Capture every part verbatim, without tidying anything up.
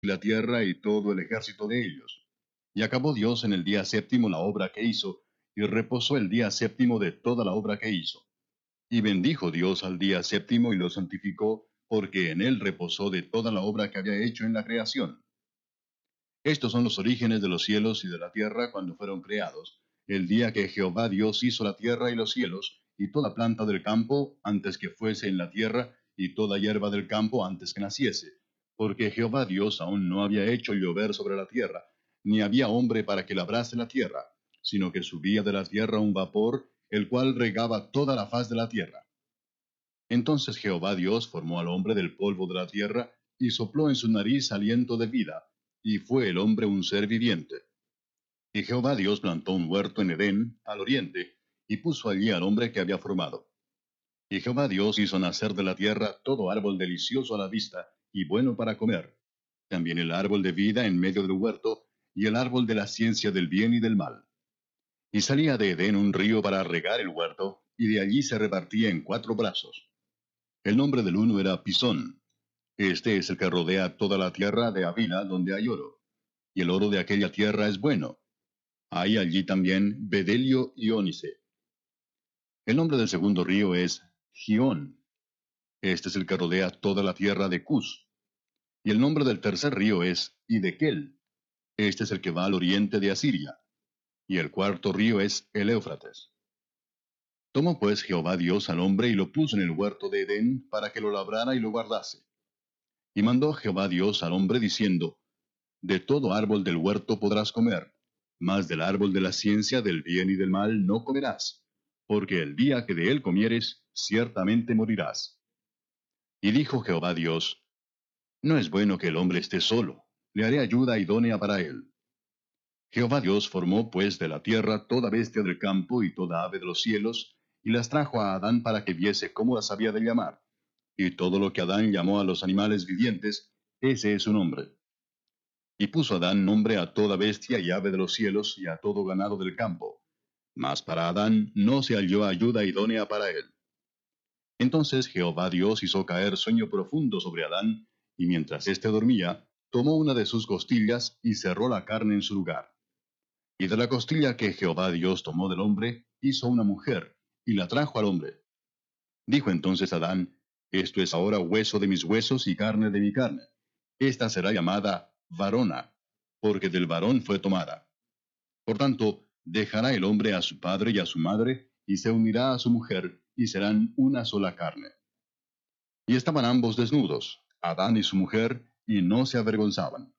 y la tierra y todo el ejército de ellos. Y acabó Dios en el día séptimo la obra que hizo, y reposó el día séptimo de toda la obra que hizo. Y bendijo Dios al día séptimo y lo santificó, porque en él reposó de toda la obra que había hecho en la creación. Estos son los orígenes de los cielos y de la tierra cuando fueron creados, el día que Jehová Dios hizo la tierra y los cielos, y toda planta del campo antes que fuese en la tierra, y toda hierba del campo antes que naciese. Porque Jehová Dios aún no había hecho llover sobre la tierra, ni había hombre para que labrase la tierra, sino que subía de la tierra un vapor, el cual regaba toda la faz de la tierra. Entonces Jehová Dios formó al hombre del polvo de la tierra, y sopló en su nariz aliento de vida, y fue el hombre un ser viviente. Y Jehová Dios plantó un huerto en Edén, al oriente, y puso allí al hombre que había formado. Y Jehová Dios hizo nacer de la tierra todo árbol delicioso a la vista, y bueno para comer, también el árbol de vida en medio del huerto, y el árbol de la ciencia del bien y del mal. Y salía de Edén un río para regar el huerto, y de allí se repartía en cuatro brazos. El nombre del uno era Pisón. Este es el que rodea toda la tierra de Havila, donde hay oro. Y el oro de aquella tierra es bueno. Hay allí también bedelio y ónice. El nombre del segundo río es Gión. Este es el que rodea toda la tierra de Cus. Y el nombre del tercer río es Hidekel. Este es el que va al oriente de Asiria. Y el cuarto río es el Éufrates. Tomó pues Jehová Dios al hombre y lo puso en el huerto de Edén para que lo labrara y lo guardase. Y mandó Jehová Dios al hombre diciendo, de todo árbol del huerto podrás comer, mas del árbol de la ciencia del bien y del mal no comerás, porque el día que de él comieres, ciertamente morirás. Y dijo Jehová Dios, no es bueno que el hombre esté solo, le haré ayuda idónea para él. Jehová Dios formó pues de la tierra toda bestia del campo y toda ave de los cielos, y las trajo a Adán para que viese cómo las había de llamar. Y todo lo que Adán llamó a los animales vivientes, ese es su nombre. Y puso Adán nombre a toda bestia y ave de los cielos y a todo ganado del campo. Mas para Adán no se halló ayuda idónea para él. Entonces Jehová Dios hizo caer sueño profundo sobre Adán, y mientras éste dormía, tomó una de sus costillas y cerró la carne en su lugar. Y de la costilla que Jehová Dios tomó del hombre, hizo una mujer, y la trajo al hombre. Dijo entonces Adán, esto es ahora hueso de mis huesos y carne de mi carne. Esta será llamada varona, porque del varón fue tomada. Por tanto, dejará el hombre a su padre y a su madre, y se unirá a su mujer, y serán una sola carne. Y estaban ambos desnudos, Adán y su mujer, y no se avergonzaban.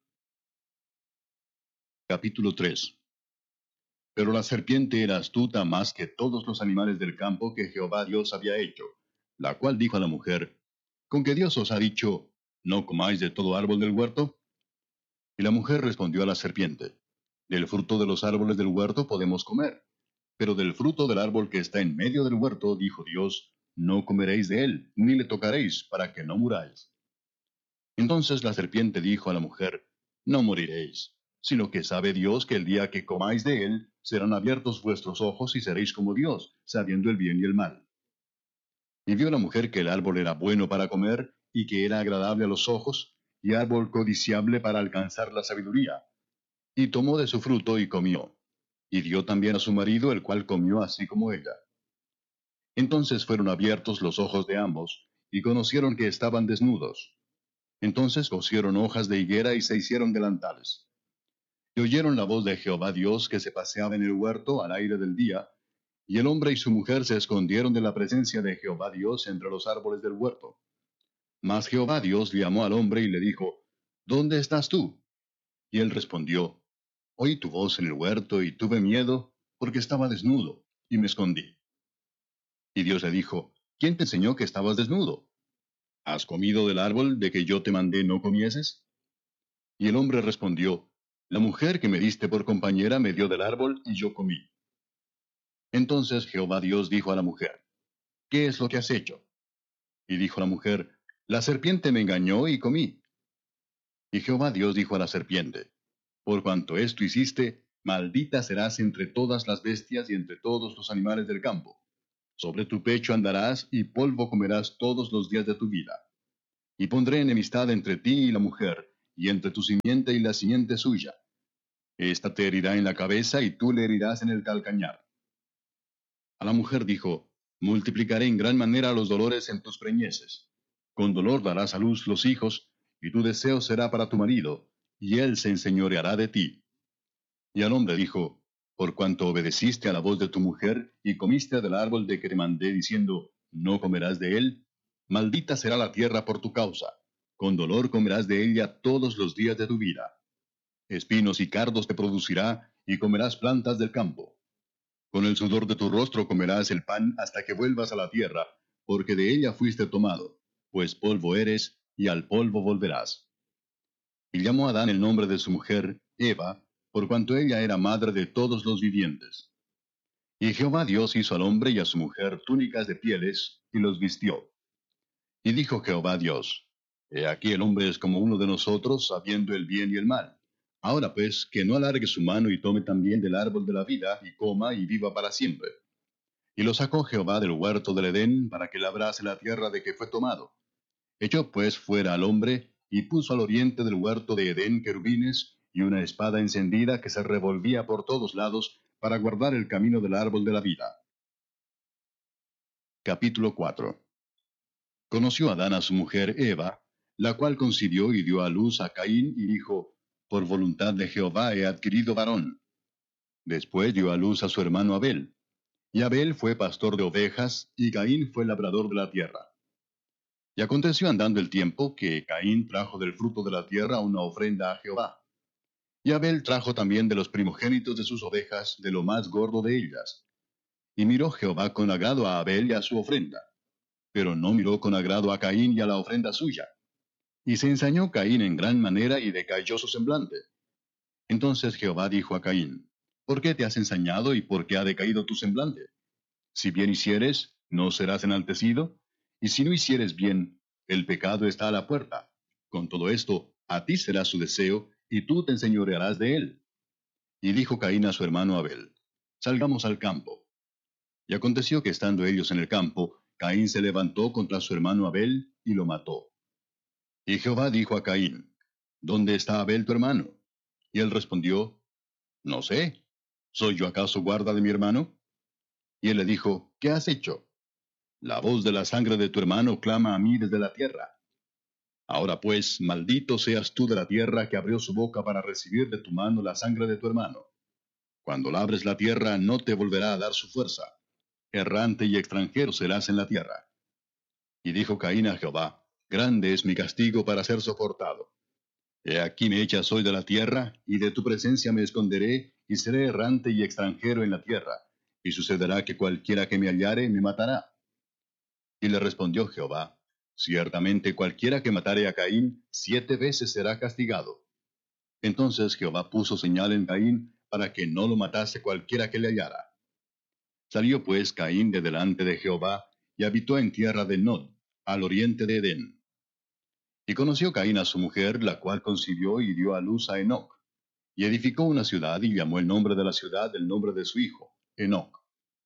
Capítulo tres. Pero la serpiente era astuta más que todos los animales del campo que Jehová Dios había hecho, la cual dijo a la mujer, ¿con que Dios os ha dicho, no comáis de todo árbol del huerto? Y la mujer respondió a la serpiente, del fruto de los árboles del huerto podemos comer, pero del fruto del árbol que está en medio del huerto, dijo Dios, no comeréis de él, ni le tocaréis, para que no muráis. Entonces la serpiente dijo a la mujer, no moriréis, sino que sabe Dios que el día que comáis de él, serán abiertos vuestros ojos y seréis como Dios, sabiendo el bien y el mal. Y vio la mujer que el árbol era bueno para comer, y que era agradable a los ojos, y árbol codiciable para alcanzar la sabiduría. Y tomó de su fruto y comió. Y dio también a su marido, el cual comió así como ella. Entonces fueron abiertos los ojos de ambos, y conocieron que estaban desnudos. Entonces cosieron hojas de higuera y se hicieron delantales. Y oyeron la voz de Jehová Dios que se paseaba en el huerto al aire del día, y el hombre y su mujer se escondieron de la presencia de Jehová Dios entre los árboles del huerto. Mas Jehová Dios llamó al hombre y le dijo, ¿dónde estás tú? Y él respondió, oí tu voz en el huerto y tuve miedo, porque estaba desnudo, y me escondí. Y Dios le dijo, ¿quién te enseñó que estabas desnudo? ¿Has comido del árbol de que yo te mandé no comieses? Y el hombre respondió, la mujer que me diste por compañera me dio del árbol y yo comí. Entonces Jehová Dios dijo a la mujer, ¿qué es lo que has hecho? Y dijo la mujer, la serpiente me engañó y comí. Y Jehová Dios dijo a la serpiente, por cuanto esto hiciste, maldita serás entre todas las bestias y entre todos los animales del campo. Sobre tu pecho andarás y polvo comerás todos los días de tu vida. Y pondré enemistad entre ti y la mujer, y entre tu simiente y la simiente suya. Esta te herirá en la cabeza y tú le herirás en el calcañar. A la mujer dijo, multiplicaré en gran manera los dolores en tus preñeces. Con dolor darás a luz los hijos, y tu deseo será para tu marido, y él se enseñoreará de ti. Y al hombre dijo, por cuanto obedeciste a la voz de tu mujer, y comiste del árbol de que te mandé diciendo, no comerás de él, maldita será la tierra por tu causa. Con dolor comerás de ella todos los días de tu vida. Espinos y cardos te producirá, y comerás plantas del campo. Con el sudor de tu rostro comerás el pan hasta que vuelvas a la tierra, porque de ella fuiste tomado, pues polvo eres, y al polvo volverás. Y llamó Adán el nombre de su mujer, Eva, por cuanto ella era madre de todos los vivientes. Y Jehová Dios hizo al hombre y a su mujer túnicas de pieles, y los vistió. Y dijo Jehová Dios, He aquí el hombre es como uno de nosotros, sabiendo el bien y el mal. Ahora pues, que no alargue su mano y tome también del árbol de la vida, y coma y viva para siempre. Y lo sacó Jehová del huerto del Edén, para que labrase la tierra de que fue tomado. Echó pues fuera al hombre, y puso al oriente del huerto de Edén querubines, y una espada encendida que se revolvía por todos lados, para guardar el camino del árbol de la vida. Capítulo cuatro. Conoció Adán a su mujer Eva, la cual concibió y dio a luz a Caín, y dijo, Por voluntad de Jehová he adquirido varón. Después dio a luz a su hermano Abel. Y Abel fue pastor de ovejas, y Caín fue labrador de la tierra. Y aconteció andando el tiempo, que Caín trajo del fruto de la tierra una ofrenda a Jehová. Y Abel trajo también de los primogénitos de sus ovejas, de lo más gordo de ellas. Y miró Jehová con agrado a Abel y a su ofrenda, pero no miró con agrado a Caín y a la ofrenda suya. Y se ensañó Caín en gran manera y decayó su semblante. Entonces Jehová dijo a Caín, ¿por qué te has ensañado y por qué ha decaído tu semblante? Si bien hicieres, ¿no serás enaltecido? Y si no hicieres bien, el pecado está a la puerta. Con todo esto, a ti será su deseo, y tú te enseñorearás de él. Y dijo Caín a su hermano Abel, Salgamos al campo. Y aconteció que estando ellos en el campo, Caín se levantó contra su hermano Abel, y lo mató. Y Jehová dijo a Caín, ¿Dónde está Abel tu hermano? Y él respondió, No sé. ¿Soy yo acaso guarda de mi hermano? Y él le dijo, ¿qué has hecho? La voz de la sangre de tu hermano clama a mí desde la tierra. Ahora pues, maldito seas tú de la tierra que abrió su boca para recibir de tu mano la sangre de tu hermano. Cuando labres la tierra, no te volverá a dar su fuerza. Errante y extranjero serás en la tierra. Y dijo Caín a Jehová, Grande es mi castigo para ser soportado. He aquí me echas hoy de la tierra, y de tu presencia me esconderé, y seré errante y extranjero en la tierra. Y sucederá que cualquiera que me hallare me matará. Y le respondió Jehová, Ciertamente cualquiera que matare a Caín, siete veces será castigado. Entonces Jehová puso señal en Caín, para que no lo matase cualquiera que le hallara. Salió pues Caín de delante de Jehová, y habitó en tierra de Nod, al oriente de Edén. Y conoció Caín a su mujer, la cual concibió y dio a luz a Enoc. Y edificó una ciudad, y llamó el nombre de la ciudad el nombre de su hijo, Enoc.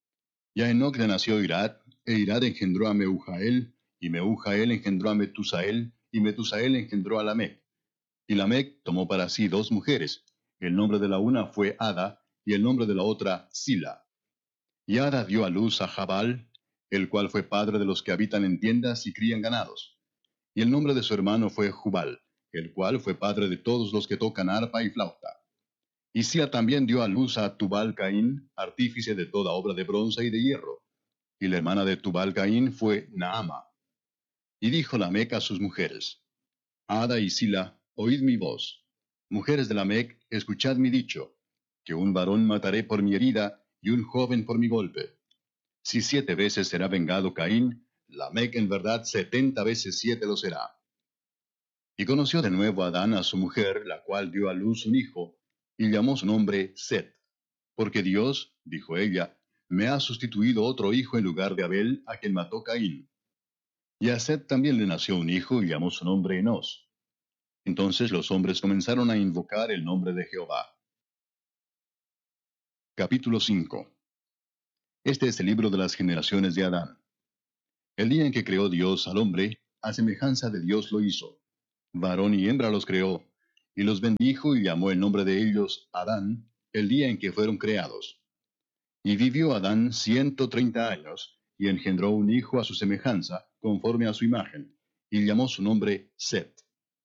Y a Enoc le nació Irad, e Irad engendró a Meujael, y Meujael engendró a Metusael, y Metusael engendró a Lamec. Y Lamec tomó para sí dos mujeres. El nombre de la una fue Ada, y el nombre de la otra Sila. Y Ada dio a luz a Jabal, el cual fue padre de los que habitan en tiendas y crían ganados. Y el nombre de su hermano fue Jubal, el cual fue padre de todos los que tocan arpa y flauta. Y Sia también dio a luz a Tubal Caín, artífice de toda obra de bronce y de hierro. Y la hermana de Tubal Caín fue Naama. Y dijo Lamec a sus mujeres, Ada y Sila, oíd mi voz. Mujeres de Lamec, escuchad mi dicho, que un varón mataré por mi herida, y un joven por mi golpe. Si siete veces será vengado Caín, Lamec en verdad setenta veces siete lo será. Y conoció de nuevo Adán a su mujer, la cual dio a luz un hijo, y llamó su nombre Set. Porque Dios, dijo ella, me ha sustituido otro hijo en lugar de Abel, a quien mató Caín. Y a Set también le nació un hijo, y llamó su nombre Enos. Entonces los hombres comenzaron a invocar el nombre de Jehová. Capítulo cinco. Este es el libro de las generaciones de Adán. El día en que creó Dios al hombre, a semejanza de Dios lo hizo. Varón y hembra los creó, y los bendijo y llamó el nombre de ellos Adán, el día en que fueron creados. Y vivió Adán ciento treinta años, y engendró un hijo a su semejanza, conforme a su imagen, y llamó su nombre Set.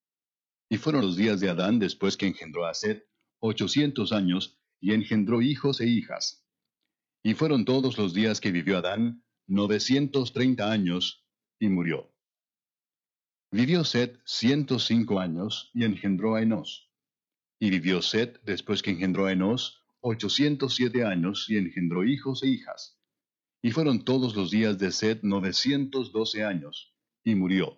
Y fueron los días de Adán después que engendró a Set, ochocientos años, y engendró hijos e hijas. Y fueron todos los días que vivió Adán, novecientos treinta años, y murió. Vivió Set ciento cinco años, y engendró a Enós. Y vivió Set, después que engendró a Enós, ochocientos siete años, y engendró hijos e hijas. Y fueron todos los días de Set novecientos doce años, y murió.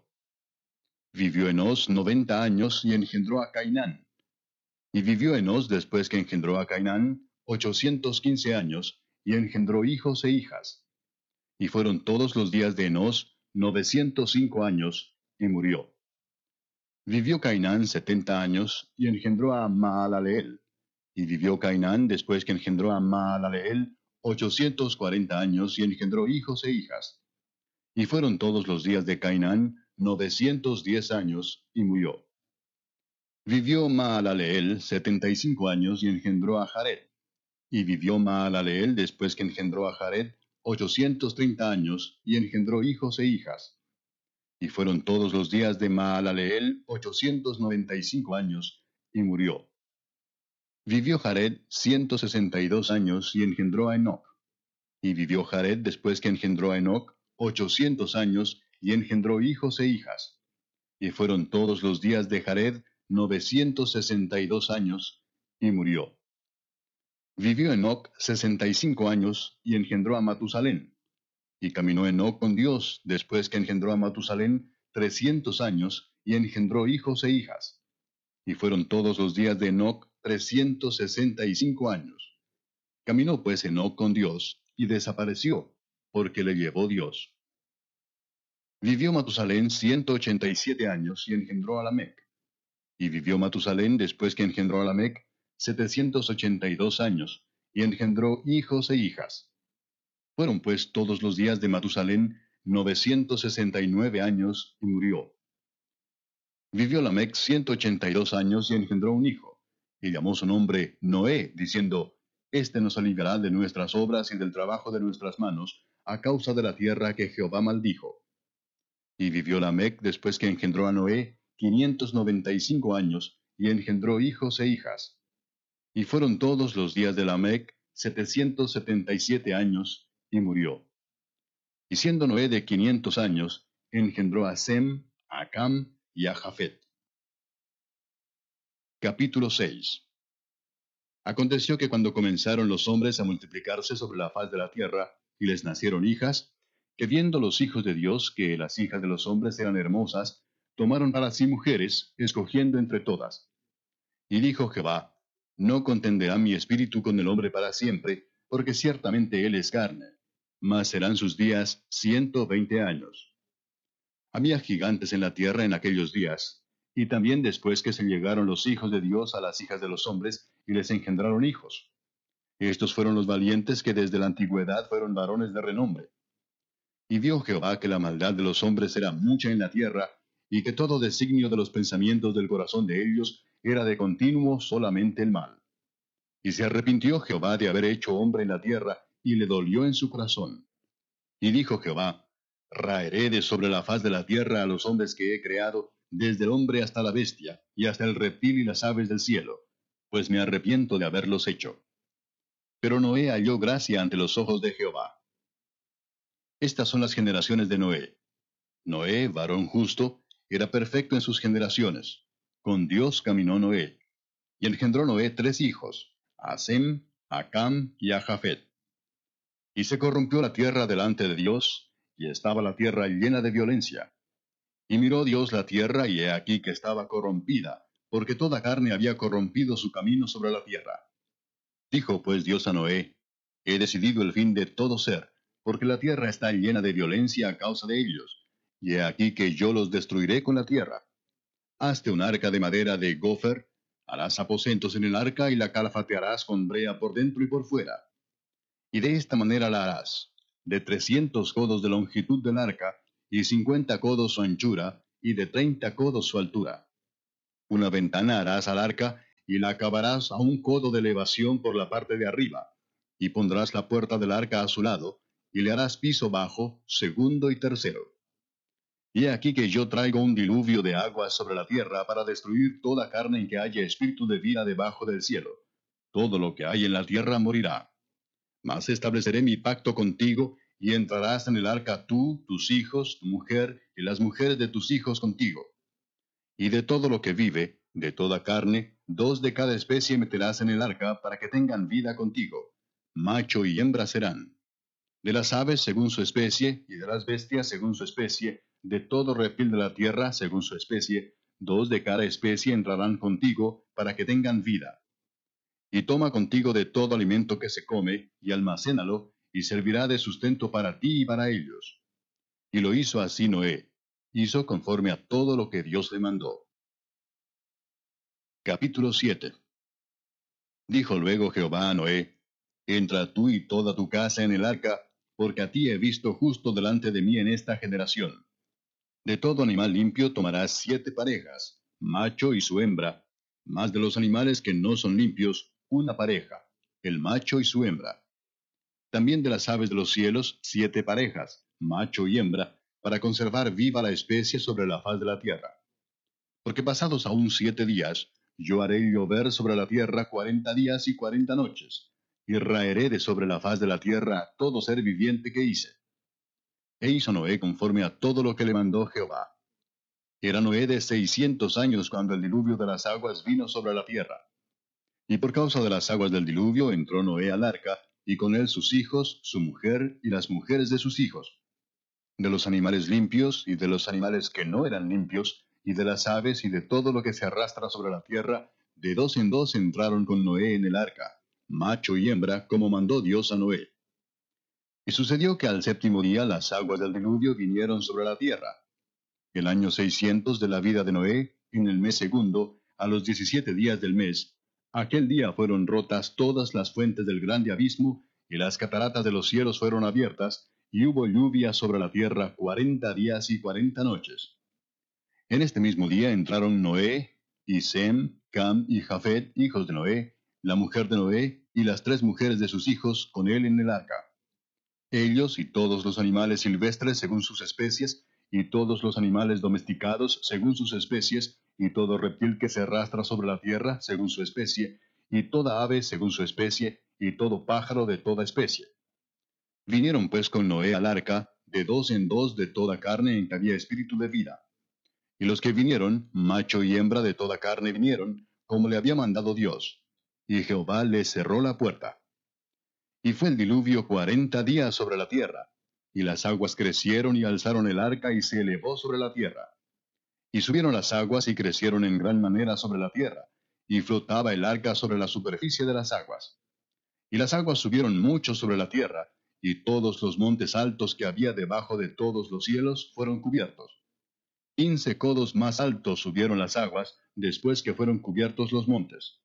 Vivió Enós noventa años, y engendró a Cainán. Y vivió Enós, después que engendró a Cainán, ochocientos quince años, y engendró hijos e hijas. Y fueron todos los días de Enós novecientos cinco años, y murió. Vivió Cainán setenta años, y engendró a Maalaleel. Y vivió Cainán, después que engendró a Maalaleel, ochocientos cuarenta años, y engendró hijos e hijas. Y fueron todos los días de Cainán novecientos diez años, y murió. Vivió Maalaleel setenta y cinco años, y engendró a Jared. Y vivió Maalaleel, después que engendró a Jared, ochocientos treinta años, y engendró hijos e hijas. Y fueron todos los días de Maalaleel ochocientos noventa y cinco años, y murió. Vivió Jared ciento sesenta y dos años, y engendró a Enoc. Y vivió Jared después que engendró a Enoc ochocientos años, y engendró hijos e hijas. Y fueron todos los días de Jared novecientos sesenta y dos años, y murió. Vivió Enoc sesenta y cinco años, y engendró a Matusalén. Y caminó Enoc con Dios, después que engendró a Matusalén, trescientos años, y engendró hijos e hijas. Y fueron todos los días de Enoc trescientos sesenta y cinco años. Caminó pues Enoc con Dios, y desapareció, porque le llevó Dios. Vivió Matusalén ciento ochenta y siete años, y engendró a Lamec. Y vivió Matusalén, después que engendró a Lamec, setecientos ochenta y dos años, y engendró hijos e hijas. Fueron pues todos los días de Matusalén novecientos sesenta y nueve años, y murió. Vivió Lamec ciento ochenta y dos años, y engendró un hijo, y llamó su nombre Noé, diciendo, Este nos aliviará de nuestras obras y del trabajo de nuestras manos, a causa de la tierra que Jehová maldijo. Y vivió Lamec, después que engendró a Noé, quinientos noventa y cinco años, y engendró hijos e hijas. Y fueron todos los días de Lamec setecientos setenta y siete años, y murió. Y siendo Noé de quinientos años, engendró a Sem, a Cam y a Jafet. Capítulo seis. Aconteció que cuando comenzaron los hombres a multiplicarse sobre la faz de la tierra, y les nacieron hijas, que viendo los hijos de Dios que las hijas de los hombres eran hermosas, tomaron para sí mujeres, escogiendo entre todas. Y dijo Jehová, No contenderá mi espíritu con el hombre para siempre, porque ciertamente él es carne, mas serán sus días ciento veinte años. Había gigantes en la tierra en aquellos días, y también después que se llegaron los hijos de Dios a las hijas de los hombres, y les engendraron hijos. Estos fueron los valientes que desde la antigüedad fueron varones de renombre. Y vio Jehová que la maldad de los hombres era mucha en la tierra, y que todo designio de los pensamientos del corazón de ellos era de continuo solamente el mal. Y se arrepintió Jehová de haber hecho hombre en la tierra, y le dolió en su corazón. Y dijo Jehová, Raeré de sobre la faz de la tierra a los hombres que he creado, desde el hombre hasta la bestia, y hasta el reptil y las aves del cielo, pues me arrepiento de haberlos hecho. Pero Noé halló gracia ante los ojos de Jehová. Estas son las generaciones de Noé. Noé, varón justo, era perfecto en sus generaciones. Con Dios caminó Noé. Y engendró Noé tres hijos, a Sem, a Cam y a Jafet. Y se corrompió la tierra delante de Dios, y estaba la tierra llena de violencia. Y miró Dios la tierra, y he aquí que estaba corrompida, porque toda carne había corrompido su camino sobre la tierra. Dijo pues Dios a Noé, He decidido el fin de todo ser, porque la tierra está llena de violencia a causa de ellos, y he aquí que yo los destruiré con la tierra. Hazte un arca de madera de gofer, harás aposentos en el arca, y la calfatearás con brea por dentro y por fuera. Y de esta manera la harás, de trescientos codos de longitud del arca, y cincuenta codos su anchura, y de treinta codos su altura. Una ventana harás al arca, y la acabarás a un codo de elevación por la parte de arriba, y pondrás la puerta del arca a su lado, y le harás piso bajo, segundo y tercero. Y he aquí que yo traigo un diluvio de aguas sobre la tierra para destruir toda carne en que haya espíritu de vida debajo del cielo. Todo lo que hay en la tierra morirá. Mas estableceré mi pacto contigo, y entrarás en el arca tú, tus hijos, tu mujer, y las mujeres de tus hijos contigo. Y de todo lo que vive, de toda carne, dos de cada especie meterás en el arca para que tengan vida contigo. Macho y hembra serán. De las aves según su especie, y de las bestias según su especie, de todo reptil de la tierra según su especie, dos de cada especie entrarán contigo para que tengan vida. Y toma contigo de todo alimento que se come, y almacénalo, y servirá de sustento para ti y para ellos. Y lo hizo así Noé. Hizo conforme a todo lo que Dios le mandó. Capítulo siete. Dijo luego Jehová a Noé: Entra tú y toda tu casa en el arca, porque a ti he visto justo delante de mí en esta generación. De todo animal limpio tomarás siete parejas, macho y su hembra, mas de los animales que no son limpios, una pareja, el macho y su hembra. También de las aves de los cielos, siete parejas, macho y hembra, para conservar viva la especie sobre la faz de la tierra. Porque pasados aún siete días, yo haré llover sobre la tierra cuarenta días y cuarenta noches, y raeré de sobre la faz de la tierra todo ser viviente que hice. E hizo Noé conforme a todo lo que le mandó Jehová. Era Noé de seiscientos años cuando el diluvio de las aguas vino sobre la tierra. Y por causa de las aguas del diluvio entró Noé al arca, y con él sus hijos, su mujer y las mujeres de sus hijos. De los animales limpios y de los animales que no eran limpios, y de las aves y de todo lo que se arrastra sobre la tierra, de dos en dos entraron con Noé en el arca, macho y hembra, como mandó Dios a Noé. Y sucedió que al séptimo día las aguas del diluvio vinieron sobre la tierra. El año seiscientos de la vida de Noé, en el mes segundo, a los diecisiete días del mes, aquel día fueron rotas todas las fuentes del grande abismo, y las cataratas de los cielos fueron abiertas, y hubo lluvia sobre la tierra cuarenta días y cuarenta noches. En este mismo día entraron Noé, y Sem, Cam y Jafet, hijos de Noé, la mujer de Noé, y las tres mujeres de sus hijos con él en el arca. Ellos y todos los animales silvestres según sus especies, y todos los animales domesticados según sus especies, y todo reptil que se arrastra sobre la tierra según su especie, y toda ave según su especie, y todo pájaro de toda especie. Vinieron pues con Noé al arca, de dos en dos de toda carne en que había espíritu de vida. Y los que vinieron, macho y hembra de toda carne vinieron, como le había mandado Dios. Y Jehová les cerró la puerta. Y fue el diluvio cuarenta días sobre la tierra, y las aguas crecieron y alzaron el arca y se elevó sobre la tierra. Y subieron las aguas y crecieron en gran manera sobre la tierra, y flotaba el arca sobre la superficie de las aguas. Y las aguas subieron mucho sobre la tierra, y todos los montes altos que había debajo de todos los cielos fueron cubiertos. Quince codos más altos subieron las aguas, después que fueron cubiertos los montes.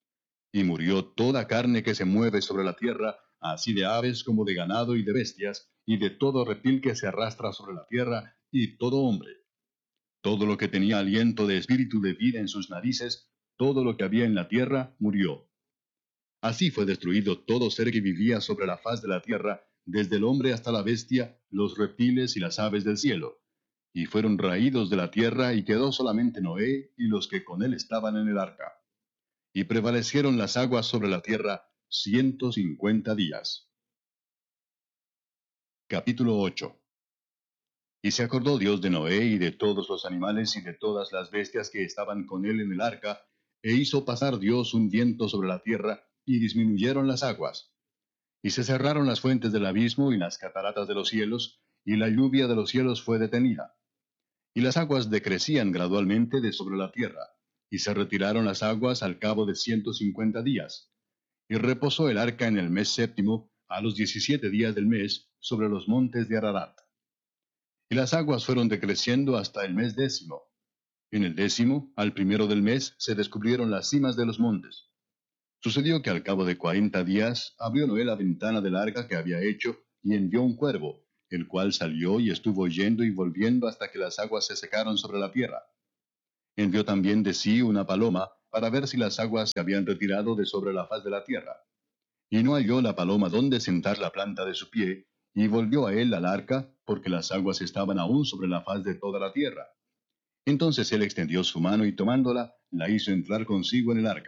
Y murió toda carne que se mueve sobre la tierra, así de aves como de ganado y de bestias, y de todo reptil que se arrastra sobre la tierra, y todo hombre. Todo lo que tenía aliento de espíritu de vida en sus narices, todo lo que había en la tierra, murió. Así fue destruido todo ser que vivía sobre la faz de la tierra, desde el hombre hasta la bestia, los reptiles y las aves del cielo. Y fueron raídos de la tierra, y quedó solamente Noé y los que con él estaban en el arca. Y prevalecieron las aguas sobre la tierra ciento cincuenta días. Capítulo ocho. Y se acordó Dios de Noé y de todos los animales y de todas las bestias que estaban con él en el arca, e hizo pasar Dios un viento sobre la tierra, y disminuyeron las aguas. Y se cerraron las fuentes del abismo y las cataratas de los cielos, y la lluvia de los cielos fue detenida. Y las aguas decrecían gradualmente de sobre la tierra, y se retiraron las aguas al cabo de ciento cincuenta días. Y reposó el arca en el mes séptimo, a los diecisiete días del mes, sobre los montes de Ararat. Y las aguas fueron decreciendo hasta el mes décimo. En el décimo, al primero del mes, se descubrieron las cimas de los montes. Sucedió que al cabo de cuarenta días abrió Noé la ventana del arca que había hecho, y envió un cuervo, el cual salió y estuvo yendo y volviendo hasta que las aguas se secaron sobre la tierra. Envió también de sí una paloma, para ver si las aguas se habían retirado de sobre la faz de la tierra. Y no halló la paloma donde sentar la planta de su pie, y volvió a él al arca, porque las aguas estaban aún sobre la faz de toda la tierra. Entonces él extendió su mano y tomándola, la hizo entrar consigo en el arca.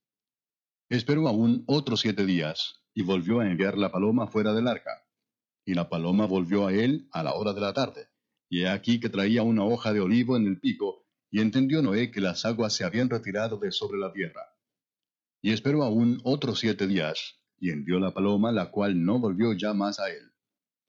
Esperó aún otros siete días, y volvió a enviar la paloma fuera del arca. Y la paloma volvió a él a la hora de la tarde. Y he aquí que traía una hoja de olivo en el pico, y entendió Noé que las aguas se habían retirado de sobre la tierra. Y esperó aún otros siete días, y envió la paloma, la cual no volvió ya más a él.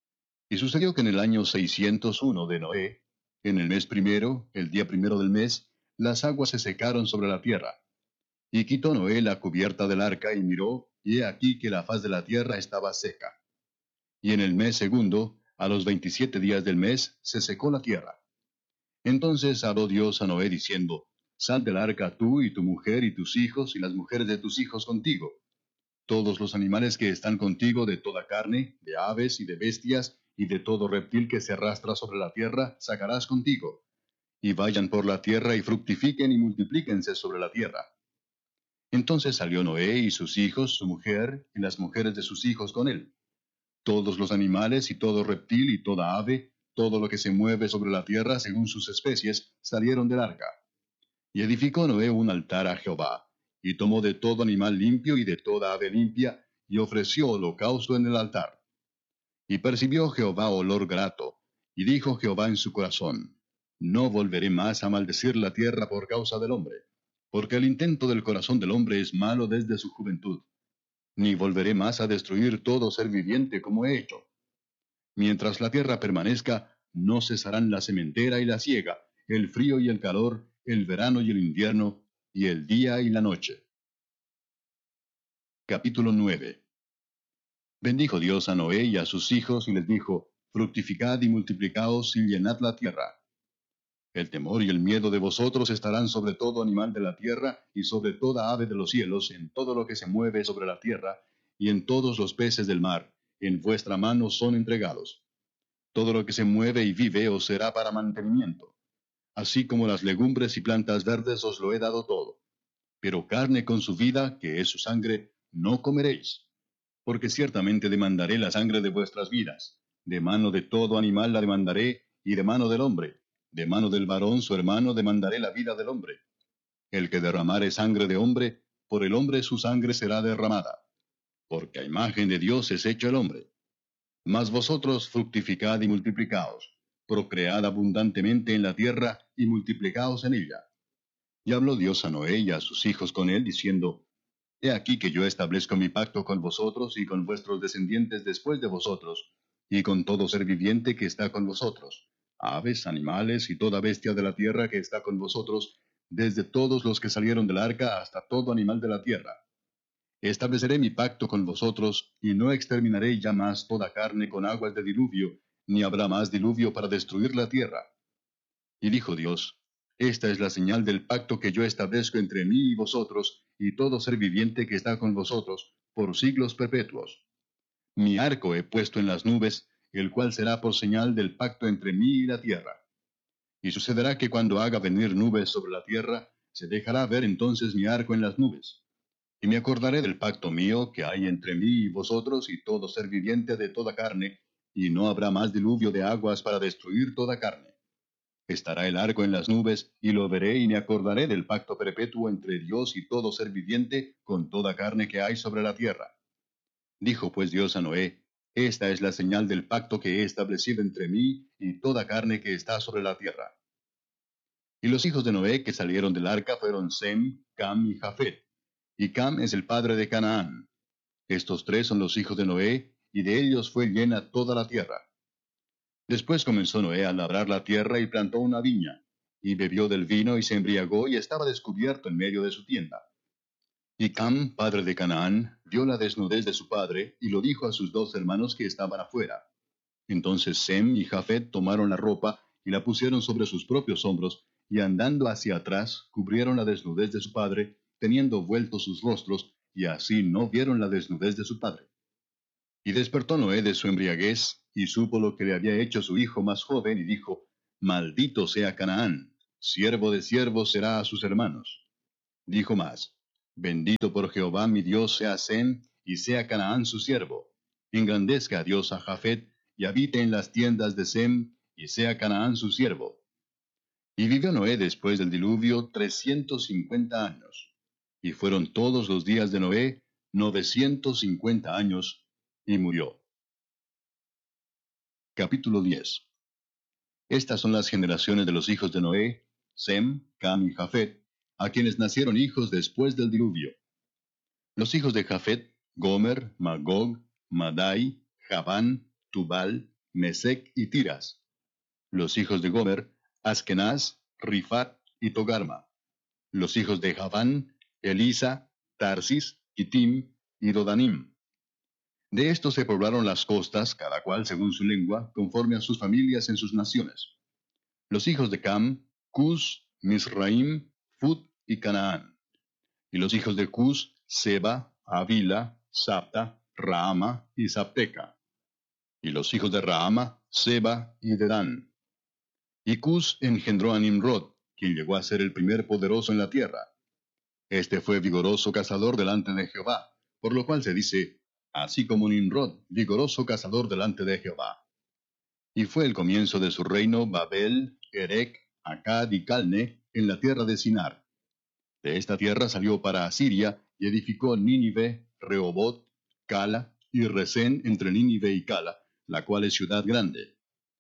Y sucedió que en el año seiscientos uno de Noé, en el mes primero, el día primero del mes, las aguas se secaron sobre la tierra. Y quitó Noé la cubierta del arca y miró, y he aquí que la faz de la tierra estaba seca. Y en el mes segundo, a los veintisiete días del mes, se secó la tierra. Entonces habló Dios a Noé diciendo, Sal del arca tú y tu mujer y tus hijos y las mujeres de tus hijos contigo. Todos los animales que están contigo de toda carne, de aves y de bestias, y de todo reptil que se arrastra sobre la tierra, sacarás contigo. Y vayan por la tierra y fructifiquen y multiplíquense sobre la tierra. Entonces salió Noé y sus hijos, su mujer, y las mujeres de sus hijos con él. Todos los animales y todo reptil y toda ave, todo lo que se mueve sobre la tierra según sus especies, salieron del arca. Y edificó Noé un altar a Jehová, y tomó de todo animal limpio y de toda ave limpia, y ofreció holocausto en el altar. Y percibió Jehová olor grato, y dijo Jehová en su corazón, No volveré más a maldecir la tierra por causa del hombre, porque el intento del corazón del hombre es malo desde su juventud, ni volveré más a destruir todo ser viviente como he hecho. Mientras la tierra permanezca, no cesarán la sementera y la siega, el frío y el calor, el verano y el invierno, y el día y la noche. Capítulo nueve. Bendijo Dios a Noé y a sus hijos, y les dijo, Fructificad y multiplicaos y llenad la tierra. El temor y el miedo de vosotros estarán sobre todo animal de la tierra, y sobre toda ave de los cielos, en todo lo que se mueve sobre la tierra, y en todos los peces del mar, en vuestra mano son entregados. Todo lo que se mueve y vive os será para mantenimiento. Así como las legumbres y plantas verdes os lo he dado todo. Pero carne con su vida, que es su sangre, no comeréis. Porque ciertamente demandaré la sangre de vuestras vidas. De mano de todo animal la demandaré, y de mano del hombre. De mano del varón su hermano demandaré la vida del hombre. El que derramare sangre de hombre, por el hombre su sangre será derramada. Porque a imagen de Dios es hecho el hombre. Mas vosotros fructificad y multiplicaos, procread abundantemente en la tierra y multiplicaos en ella. Y habló Dios a Noé y a sus hijos con él, diciendo, He aquí que yo establezco mi pacto con vosotros y con vuestros descendientes después de vosotros, y con todo ser viviente que está con vosotros, aves, animales y toda bestia de la tierra que está con vosotros, desde todos los que salieron del arca hasta todo animal de la tierra. Estableceré mi pacto con vosotros, y no exterminaré ya más toda carne con aguas de diluvio, ni habrá más diluvio para destruir la tierra. Y dijo Dios, Esta es la señal del pacto que yo establezco entre mí y vosotros, y todo ser viviente que está con vosotros, por siglos perpetuos. Mi arco he puesto en las nubes, el cual será por señal del pacto entre mí y la tierra. Y sucederá que cuando haga venir nubes sobre la tierra, se dejará ver entonces mi arco en las nubes. Y me acordaré del pacto mío que hay entre mí y vosotros y todo ser viviente de toda carne, y no habrá más diluvio de aguas para destruir toda carne. Estará el arco en las nubes, y lo veré y me acordaré del pacto perpetuo entre Dios y todo ser viviente con toda carne que hay sobre la tierra. Dijo pues Dios a Noé, Esta es la señal del pacto que he establecido entre mí y toda carne que está sobre la tierra. Y los hijos de Noé que salieron del arca fueron Sem, Cam y Jafet. Y Cam es el padre de Canaán. Estos tres son los hijos de Noé, y de ellos fue llena toda la tierra. Después comenzó Noé a labrar la tierra y plantó una viña, y bebió del vino y se embriagó y estaba descubierto en medio de su tienda. Y Cam, padre de Canaán, vio la desnudez de su padre, y lo dijo a sus dos hermanos que estaban afuera. Entonces Sem y Jafet tomaron la ropa y la pusieron sobre sus propios hombros, y andando hacia atrás, cubrieron la desnudez de su padre, teniendo vueltos sus rostros, y así no vieron la desnudez de su padre. Y despertó Noé de su embriaguez, y supo lo que le había hecho su hijo más joven, y dijo, Maldito sea Canaán, siervo de siervos será a sus hermanos. Dijo más, bendito por Jehová mi Dios sea Sem, y sea Canaán su siervo. Engrandezca a Dios a Jafet, y habite en las tiendas de Sem, y sea Canaán su siervo. Y vivió Noé después del diluvio trescientos cincuenta años. Y fueron todos los días de Noé novecientos cincuenta años, y murió. Capítulo diez. Estas son las generaciones de los hijos de Noé, Sem, Cam y Jafet, a quienes nacieron hijos después del diluvio. Los hijos de Jafet, Gomer, Magog, Madai, Javán, Tubal, Mesec y Tiras. Los hijos de Gomer, Askenaz, Rifat y Togarma. Los hijos de Javán, Elisa, Tarsis, Kitim y Dodanim. De estos se poblaron las costas, cada cual según su lengua, conforme a sus familias en sus naciones. Los hijos de Cam, Cus, Misraim, Fut y Canaán. Y los hijos de Cus, Seba, Avila, Sapta, Raama y Sapteca. Y los hijos de Raama, Seba y Dedán. Y Cus engendró a Nimrod, quien llegó a ser el primer poderoso en la tierra. Este fue vigoroso cazador delante de Jehová, por lo cual se dice, así como Nimrod, vigoroso cazador delante de Jehová. Y fue el comienzo de su reino Babel, Erec, Acad y Calne, en la tierra de Sinar. De esta tierra salió para Asiria, y edificó Nínive, Rehobot, Cala, y Resén entre Nínive y Cala, la cual es ciudad grande.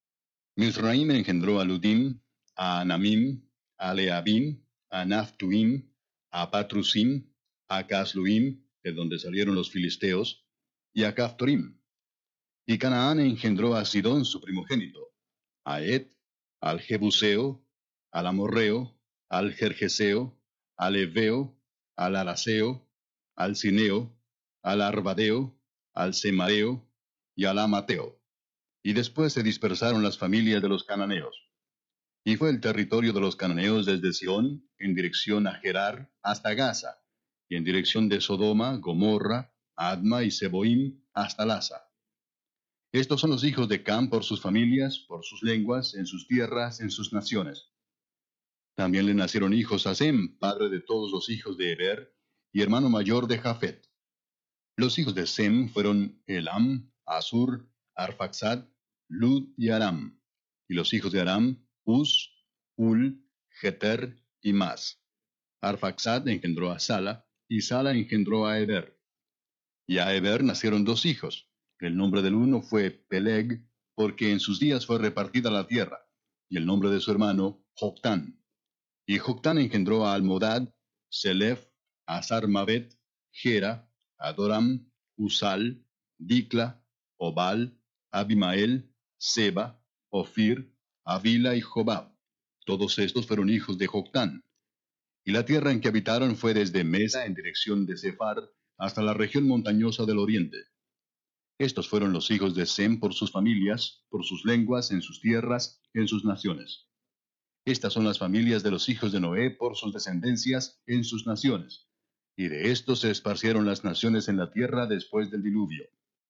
Misraim engendró a Ludim, a Anamim, a Leabim, a Naphtuim, a Patrusim, a Casluim, de donde salieron los filisteos, y a Caphtorim. Y Canaán engendró a Sidón su primogénito, a Et, al Jebuseo, al Amorreo, al Jerjeseo, al Eveo, al Araseo, al Cineo, al Arbadeo, al Semareo y al Amateo. Y después se dispersaron las familias de los cananeos. Y fue el territorio de los cananeos desde Sión, en dirección a Gerar, hasta Gaza, y en dirección de Sodoma, Gomorra, Adma y Seboim, hasta Lasa. Estos son los hijos de Cam por sus familias, por sus lenguas, en sus tierras, en sus naciones. También le nacieron hijos a Sem, padre de todos los hijos de Eber, y hermano mayor de Jafet. Los hijos de Sem fueron Elam, Asur, Arfaxad, Lud y Aram. Y los hijos de Aram, Uz, Ul, Geter y Mas. Arfaxad engendró a Sala, y Sala engendró a Eber. Y a Eber nacieron dos hijos. El nombre del uno fue Peleg, porque en sus días fue repartida la tierra, y el nombre de su hermano, Joctán. Y Joctán engendró a Almodad, Selef, Azarmavet, Gera, Adoram, Usal, Dicla, Obal, Abimael, Seba, Ofir, Avila y Jobab. Todos estos fueron hijos de Joctán. Y la tierra en que habitaron fue desde Mesa en dirección de Sefar hasta la región montañosa del oriente. Estos fueron los hijos de Sem por sus familias, por sus lenguas, en sus tierras, en sus naciones. Estas son las familias de los hijos de Noé por sus descendencias, en sus naciones. Y de estos se esparcieron las naciones en la tierra después del diluvio.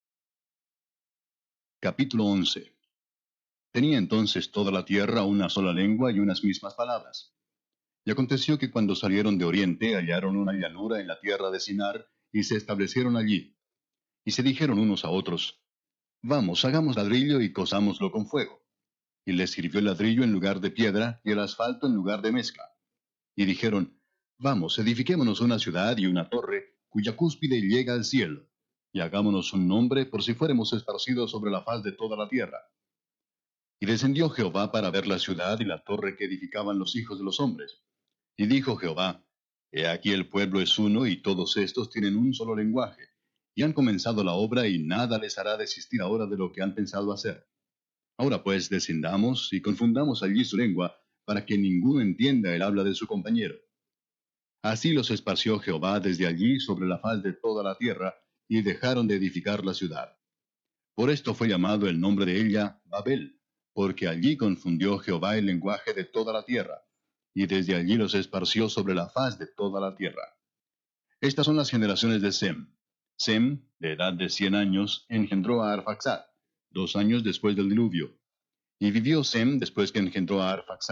Capítulo once. Tenía entonces toda la tierra una sola lengua y unas mismas palabras. Y aconteció que cuando salieron de oriente hallaron una llanura en la tierra de Sinar, y se establecieron allí. Y se dijeron unos a otros, vamos, hagamos ladrillo y cosámoslo con fuego. Y les sirvió el ladrillo en lugar de piedra, y el asfalto en lugar de mezcla. Y dijeron, vamos, edifiquémonos una ciudad y una torre, cuya cúspide llega al cielo, y hagámonos un nombre por si fuéremos esparcidos sobre la faz de toda la tierra. Y descendió Jehová para ver la ciudad y la torre que edificaban los hijos de los hombres. Y dijo Jehová, he aquí el pueblo es uno, y todos estos tienen un solo lenguaje, y han comenzado la obra, y nada les hará desistir ahora de lo que han pensado hacer. Ahora pues descendamos y confundamos allí su lengua, para que ninguno entienda el habla de su compañero. Así los esparció Jehová desde allí sobre la faz de toda la tierra, y dejaron de edificar la ciudad. Por esto fue llamado el nombre de ella Babel, porque allí confundió Jehová el lenguaje de toda la tierra, y desde allí los esparció sobre la faz de toda la tierra. Estas son las generaciones de Sem. Sem, de edad de cien años, engendró a Arfaxad, dos años después del diluvio. Y vivió Sem después que engendró a Arfaxad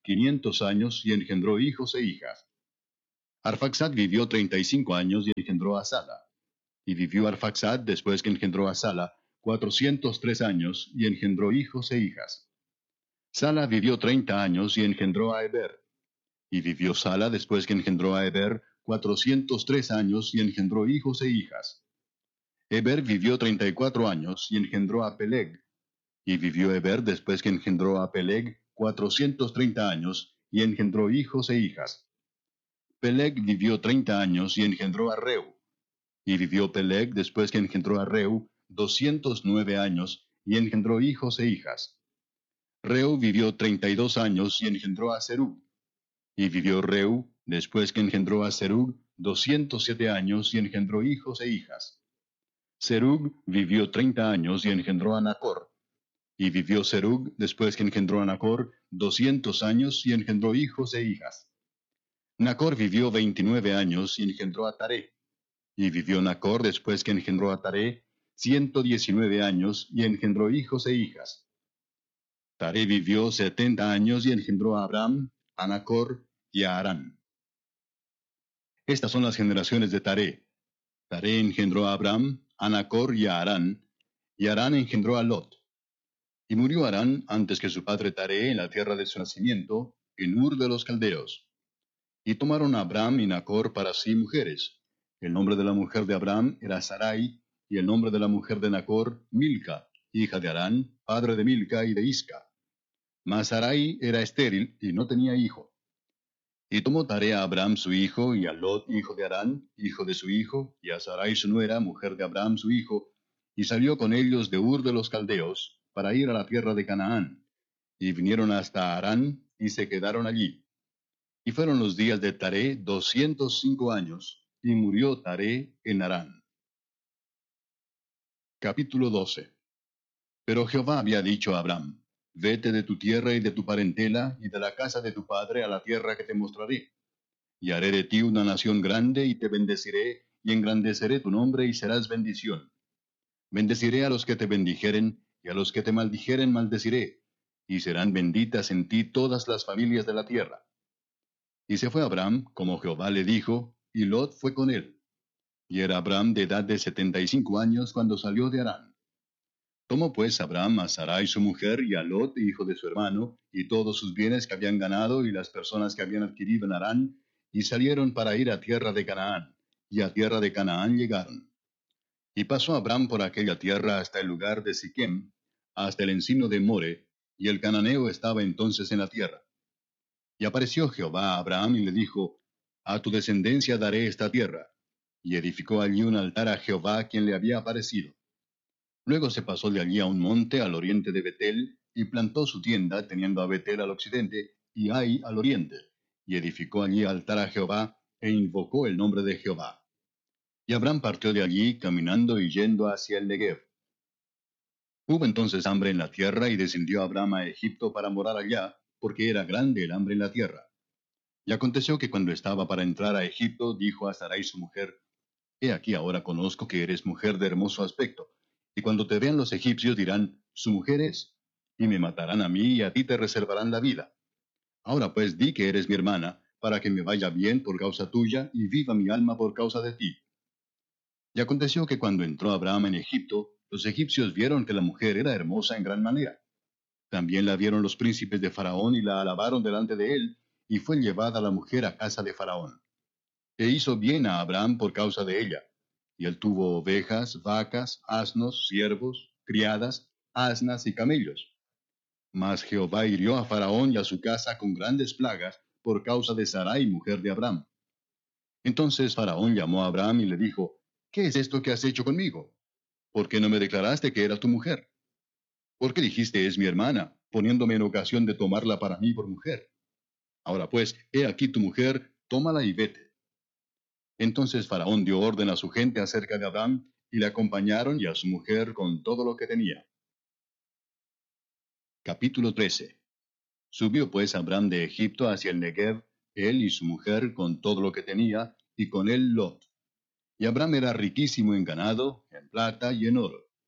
quinientos años y engendró hijos e hijas. Arfaxad vivió treinta y cinco años y engendró a Sala. Y vivió Arfaxad después que engendró a Sala cuatrocientos tres años y engendró hijos e hijas. Sala vivió treinta años y engendró a Eber. Y vivió Sala después que engendró a Eber cuatrocientos tres años y engendró hijos e hijas. Eber vivió treinta y cuatro años y engendró a Peleg. Y vivió Eber después que engendró a Peleg cuatrocientos treinta años y engendró hijos e hijas. Peleg vivió treinta años y engendró a Reu. Y vivió Peleg después que engendró a Reu doscientos nueve años y engendró hijos e hijas. Reu vivió treinta y dos años y engendró a Serug. Y vivió Reu después que engendró a Serug doscientos siete años y engendró hijos e hijas. Serug vivió treinta años y engendró a Nacor. Y vivió Serug después que engendró a Nacor doscientos años y engendró hijos e hijas. Nacor vivió veintinueve años y engendró a Taré. Y vivió Nacor después que engendró a Taré ciento diecinueve años y engendró hijos e hijas. Taré vivió setenta años y engendró a Abram, a Nacor y a Harán. Estas son las generaciones de Taré. Taré engendró a Abram, a Nacor y a Harán, y Harán engendró a Lot. Y murió Harán antes que su padre Taré en la tierra de su nacimiento, en Ur de los Caldeos. Y tomaron a Abram y Nacor para sí mujeres. El nombre de la mujer de Abram era Sarai, y el nombre de la mujer de Nacor, Milca, hija de Harán, padre de Milca y de Isca. Mas Sarai era estéril y no tenía hijo. Y tomó Taré a Abram su hijo, y a Lot hijo de Harán, hijo de su hijo, y a Sarai su nuera, mujer de Abram su hijo, y salió con ellos de Ur de los Caldeos, para ir a la tierra de Canaán. Y vinieron hasta Harán, y se quedaron allí. Y fueron los días de Taré doscientos cinco años, y murió Taré en Harán. Capítulo doce. Pero Jehová había dicho a Abram: Vete de tu tierra y de tu parentela y de la casa de tu padre a la tierra que te mostraré. Y haré de ti una nación grande y te bendeciré, y engrandeceré tu nombre y serás bendición. Bendeciré a los que te bendijeren, y a los que te maldijeren maldeciré, y serán benditas en ti todas las familias de la tierra. Y se fue Abram, como Jehová le dijo, y Lot fue con él. Y era Abram de edad de setenta y cinco años cuando salió de Harán. Tomó pues Abram a Sarai su mujer, y a Lot, hijo de su hermano, y todos sus bienes que habían ganado, y las personas que habían adquirido en Harán, y salieron para ir a tierra de Canaán, y a tierra de Canaán llegaron. Y pasó Abram por aquella tierra hasta el lugar de Siquem, hasta el encino de More, y el cananeo estaba entonces en la tierra. Y apareció Jehová a Abraham y le dijo: A tu descendencia daré esta tierra. Y edificó allí un altar a Jehová quien le había aparecido. Luego se pasó de allí a un monte al oriente de Betel, y plantó su tienda, teniendo a Betel al occidente, y Ai al oriente. Y edificó allí altar a Jehová, e invocó el nombre de Jehová. Y Abraham partió de allí, caminando y yendo hacia el Negev. Hubo entonces hambre en la tierra, y descendió Abraham a Egipto para morar allá, porque era grande el hambre en la tierra. Y aconteció que cuando estaba para entrar a Egipto, dijo a Sarai su mujer: He aquí ahora conozco que eres mujer de hermoso aspecto, y cuando te vean los egipcios dirán: Su mujer es, y me matarán a mí, y a ti te reservarán la vida. Ahora pues di que eres mi hermana, para que me vaya bien por causa tuya, y viva mi alma por causa de ti. Y aconteció que cuando entró Abraham en Egipto, los egipcios vieron que la mujer era hermosa en gran manera. También la vieron los príncipes de Faraón y la alabaron delante de él, y fue llevada la mujer a casa de Faraón. E hizo bien a Abraham por causa de ella. Y él tuvo ovejas, vacas, asnos, siervos, criadas, asnas y camellos. Mas Jehová hirió a Faraón y a su casa con grandes plagas por causa de Sarai, mujer de Abraham. Entonces Faraón llamó a Abraham y le dijo: ¿Qué es esto que has hecho conmigo? ¿Por qué no me declaraste que era tu mujer? ¿Por qué dijiste: es mi hermana, poniéndome en ocasión de tomarla para mí por mujer? Ahora pues, he aquí tu mujer, tómala y vete. Entonces Faraón dio orden a su gente acerca de Abraham, y le acompañaron y a su mujer con todo lo que tenía. Capítulo trece. Subió pues Abraham de Egipto hacia el Negev, él y su mujer con todo lo que tenía, y con él Lot. Y Abraham era riquísimo en ganado, en plata y en oro.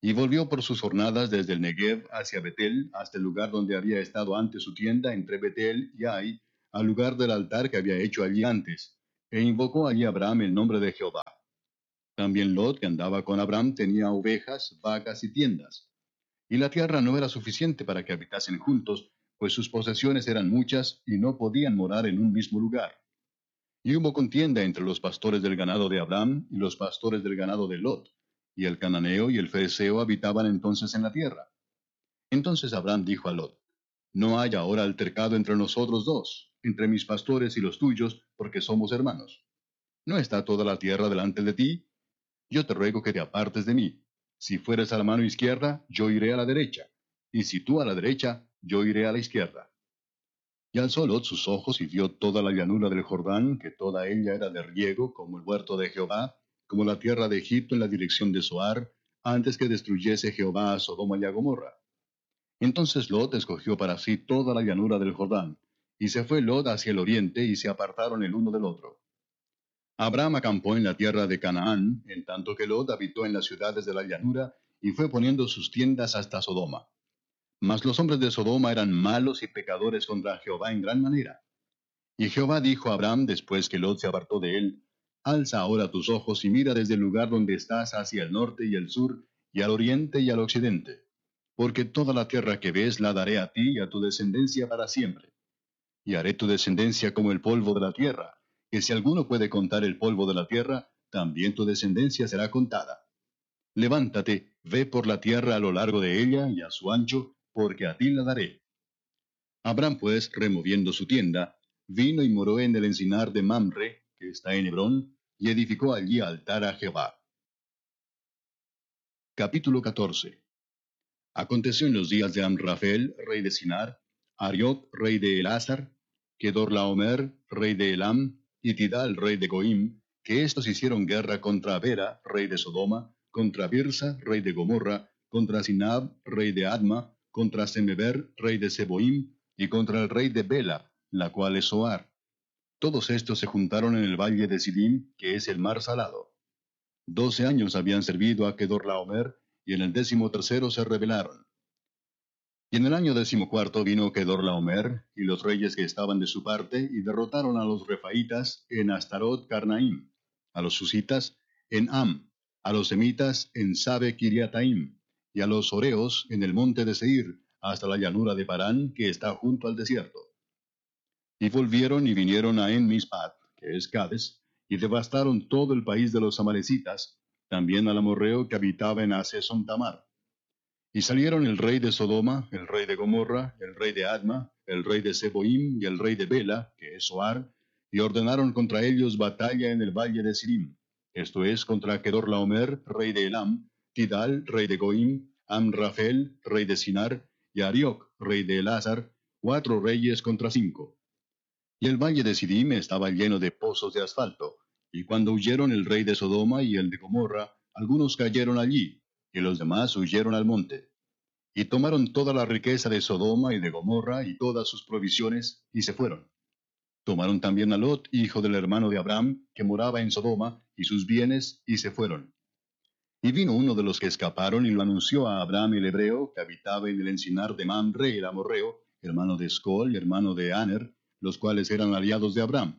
Y volvió por sus jornadas desde el Negev hacia Betel, hasta el lugar donde había estado antes su tienda entre Betel y Ai, al lugar del altar que había hecho allí antes, e invocó allí Abraham el nombre de Jehová. También Lot, que andaba con Abraham, tenía ovejas, vacas y tiendas. Y la tierra no era suficiente para que habitasen juntos, pues sus posesiones eran muchas y no podían morar en un mismo lugar. Y hubo contienda entre los pastores del ganado de Abraham y los pastores del ganado de Lot, y el cananeo y el fereceo habitaban entonces en la tierra. Entonces Abraham dijo a Lot: No haya ahora altercado entre nosotros dos, entre mis pastores y los tuyos, porque somos hermanos. ¿No está toda la tierra delante de ti? Yo te ruego que te apartes de mí. Si fueres a la mano izquierda, yo iré a la derecha, y si tú a la derecha, yo iré a la izquierda. Y alzó Lot sus ojos y vio toda la llanura del Jordán, que toda ella era de riego, como el huerto de Jehová, como la tierra de Egipto en la dirección de Zoar, antes que destruyese Jehová a Sodoma y a Gomorra. Entonces Lot escogió para sí toda la llanura del Jordán, y se fue Lot hacia el oriente, y se apartaron el uno del otro. Abraham acampó en la tierra de Canaán, en tanto que Lot habitó en las ciudades de la llanura, y fue poniendo sus tiendas hasta Sodoma. Mas los hombres de Sodoma eran malos y pecadores contra Jehová en gran manera. Y Jehová dijo a Abraham después que Lot se apartó de él: Alza ahora tus ojos y mira desde el lugar donde estás hacia el norte y el sur, y al oriente y al occidente. Porque toda la tierra que ves la daré a ti y a tu descendencia para siempre. Y haré tu descendencia como el polvo de la tierra, que si alguno puede contar el polvo de la tierra, también tu descendencia será contada. Levántate, ve por la tierra a lo largo de ella y a su ancho, porque a ti la daré. Abraham pues, removiendo su tienda, vino y moró en el encinar de Mamre, que está en Hebrón, y edificó allí altar a Jehová. Capítulo catorce. Aconteció en los días de Amrafel, rey de Sinar, Arioc, rey de Elazar, Kedorlaomer, rey de Elam, y Tidal, rey de Goim, que éstos hicieron guerra contra Bera, rey de Sodoma, contra Birsa, rey de Gomorra, contra Sinab, rey de Adma, contra Semeber, rey de Seboim, y contra el rey de Bela, la cual es Zoar. Todos estos se juntaron en el valle de Sidim, que es el mar salado. Doce años habían servido a Kedorlaomer, y en el décimo tercero se rebelaron. Y en el año decimocuarto vino Kedorlaomer y los reyes que estaban de su parte, y derrotaron a los refaitas en Astarot Carnaim, a los susitas en Am, a los semitas en Sabe Kiriataim, y a los oreos en el monte de Seir, hasta la llanura de Parán, que está junto al desierto. Y volvieron y vinieron a En Mispat, que es Cades, y devastaron todo el país de los amalecitas, también al amorreo que habitaba en Haseson Tamar. Y salieron el rey de Sodoma, el rey de Gomorra, el rey de Adma, el rey de Seboim y el rey de Bela, que es Zoar, y ordenaron contra ellos batalla en el valle de Sidim, esto es, contra Kedorlaomer, rey de Elam, Tidal, rey de Goim, Amrafel, rey de Sinar, y Arioc, rey de Elazar, cuatro reyes contra cinco. Y el valle de Sidim estaba lleno de pozos de asfalto, y cuando huyeron el rey de Sodoma y el de Gomorra, algunos cayeron allí, y los demás huyeron al monte. Y tomaron toda la riqueza de Sodoma y de Gomorra y todas sus provisiones, y se fueron. Tomaron también a Lot, hijo del hermano de Abraham, que moraba en Sodoma, y sus bienes, y se fueron. Y vino uno de los que escaparon y lo anunció a Abraham el hebreo, que habitaba en el encinar de Mamre el amorreo, hermano de Escol y hermano de Aner, los cuales eran aliados de Abraham.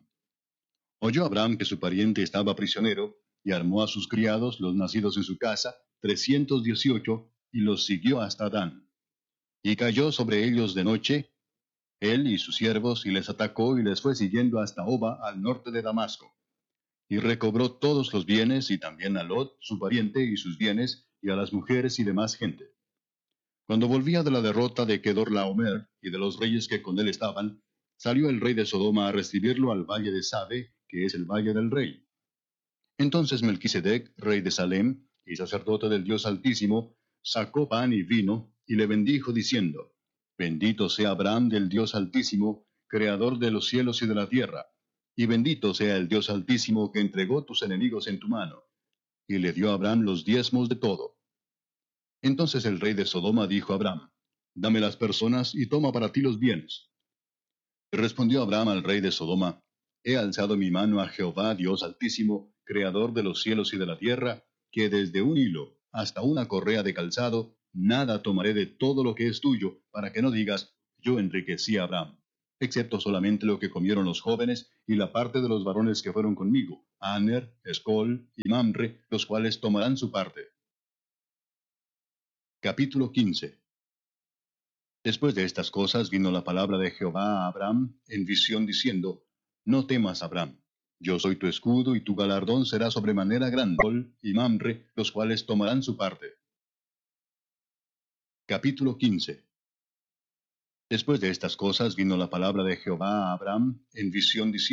Oyó Abraham que su pariente estaba prisionero, y armó a sus criados, los nacidos en su casa, trescientos dieciocho, y los siguió hasta Dan. Y cayó sobre ellos de noche, él y sus siervos, y les atacó y les fue siguiendo hasta Oba, al norte de Damasco. Y recobró todos los bienes, y también a Lot, su pariente, y sus bienes, y a las mujeres y demás gente. Cuando volvía de la derrota de Kedorlaomer y de los reyes que con él estaban, salió el rey de Sodoma a recibirlo al valle de Sabe, que es el valle del rey. Entonces Melquisedec, rey de Salem, y sacerdote del Dios Altísimo, sacó pan y vino, y le bendijo diciendo: Bendito sea Abraham del Dios Altísimo, creador de los cielos y de la tierra, y bendito sea el Dios Altísimo que entregó tus enemigos en tu mano. Y le dio a Abraham los diezmos de todo. Entonces el rey de Sodoma dijo a Abraham: Dame las personas y toma para ti los bienes. Y respondió Abraham al rey de Sodoma: He alzado mi mano a Jehová, Dios Altísimo, creador de los cielos y de la tierra, que desde un hilo hasta una correa de calzado, nada tomaré de todo lo que es tuyo, para que no digas, yo enriquecí a Abraham, excepto solamente lo que comieron los jóvenes y la parte de los varones que fueron conmigo, Aner, Escol y Mamre, los cuales tomarán su parte. Capítulo quince. Después de estas cosas vino la palabra de Jehová a Abraham en visión diciendo, No temas, Abraham, yo soy tu escudo y tu galardón será sobremanera grande. Escol y Mamre, los cuales tomarán su parte. Capítulo quince. Después de estas cosas vino la palabra de Jehová a Abraham en visión diciendo,